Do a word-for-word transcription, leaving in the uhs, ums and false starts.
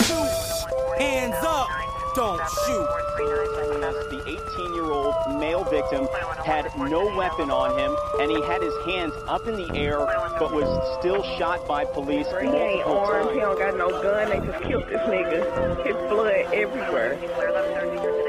shoot. Hands up, don't shoot. The eighteen-year-old male victim had no weapon on him, and he had his hands up in the air, but was still shot by police He ain't multiple armed, he times. don't got no gun, they just killed this nigga. His blood everywhere.